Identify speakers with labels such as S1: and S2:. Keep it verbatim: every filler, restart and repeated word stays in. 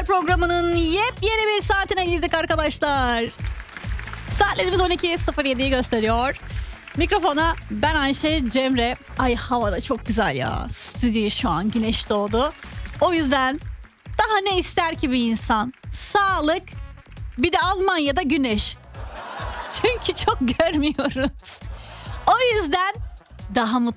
S1: programının yepyeni bir saatine girdik arkadaşlar. Saatlerimiz on iki sıfır yediyi gösteriyor. Mikrofona ben Ayşe, Cemre. Ay havada çok güzel ya. Stüdyo şu an güneş doğdu. O yüzden daha ne ister ki bir insan? Sağlık, bir de Almanya'da güneş. Çünkü çok görmüyoruz. O yüzden daha mutlu